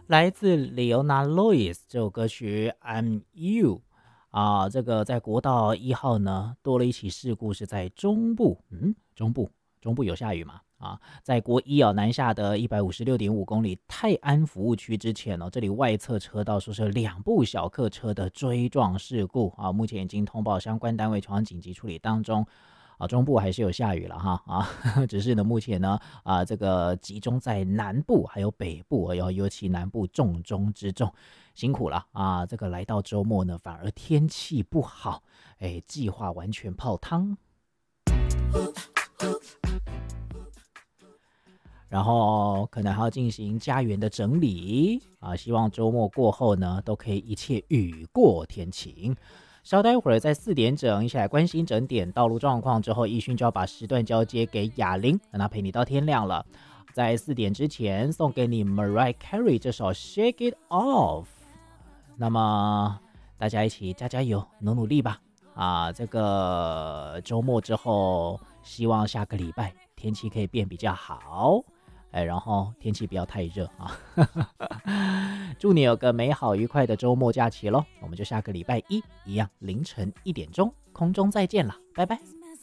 来自 Leona Lewis 这首歌曲 I'm You 这个在国道1号呢多了一起事故，是在中部，中部有下雨吗？在国一南下的156.5公里泰安服务区之前这里外侧车道说是2部小客车的追撞事故目前已经通报相关单位前往紧急处理当中。中部还是有下雨了只是呢，目前呢这个集中在南部还有北部，尤其南部重中之重，辛苦了这个来到周末呢，反而天气不好，计划完全泡汤。然后可能还要进行家园的整理希望周末过后呢，都可以一切雨过天晴。稍待会儿在4点整一起来关心整点道路状况之后，奕迅就要把时段交接给雅玲，让她陪你到天亮了。在4点之前送给你 Mariah Carey 这首 Shake It Off。 那么大家一起加油努努力吧这个周末之后希望下个礼拜天气可以变比较好然后天气不要太热祝你有个美好愉快的周末假期咯。我们就下个礼拜一样凌晨1点钟空中再见了，拜拜。